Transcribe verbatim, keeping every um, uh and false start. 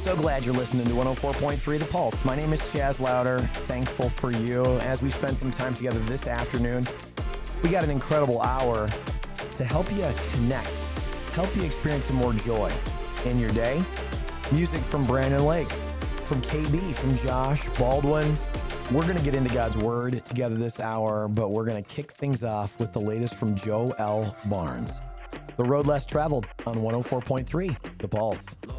So glad you're listening to one oh four point three The Pulse. My name is Chaz Louder. Thankful for you as we spend some time together this afternoon. We got an incredible hour to help you connect, help you experience some more joy in your day. Music from Brandon Lake, from K B, from Josh Baldwin. We're going to get into God's Word together this hour, but we're going to kick things off with the latest from Joe L. Barnes. The Road Less Traveled on one oh four point three The Pulse.